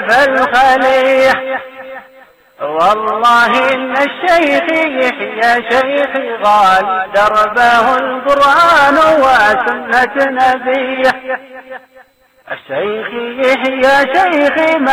خلف الخليح. والله إن الشيخ يحيى شيخ غالي دربه القرآن وسنة نبيه. الشيخ يحيى شيخ